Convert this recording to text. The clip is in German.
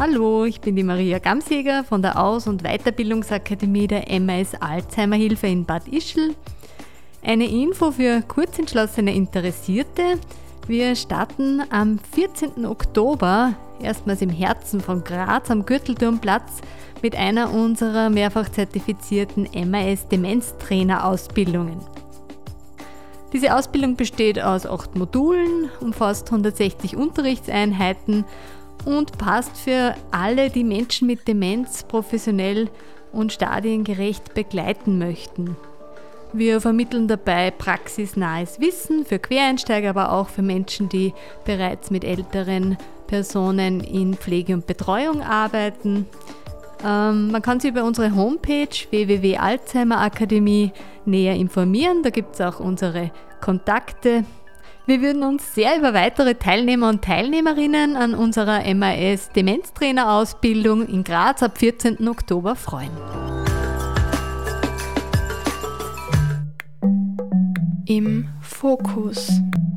Hallo, ich bin die Maria Gamseger von der Aus- und Weiterbildungsakademie der MAS Alzheimer-Hilfe in Bad Ischl. Eine Info für kurzentschlossene Interessierte. Wir starten am 14. Oktober, erstmals im Herzen von Graz am Gürtelturmplatz, mit einer unserer mehrfach zertifizierten MAS-Demenztrainer-Ausbildungen. Diese Ausbildung besteht aus 8 Modulen, umfasst 160 Unterrichtseinheiten und passt für alle, die Menschen mit Demenz professionell und stadiengerecht begleiten möchten. Wir vermitteln dabei praxisnahes Wissen für Quereinsteiger, aber auch für Menschen, die bereits mit älteren Personen in Pflege und Betreuung arbeiten. Man kann sich über unsere Homepage www.alzheimerakademie näher informieren. Da gibt es auch unsere Kontakte. Wir würden uns sehr über weitere Teilnehmer und Teilnehmerinnen an unserer MAS Demenztrainer-Ausbildung in Graz ab 14. Oktober freuen. Im Fokus.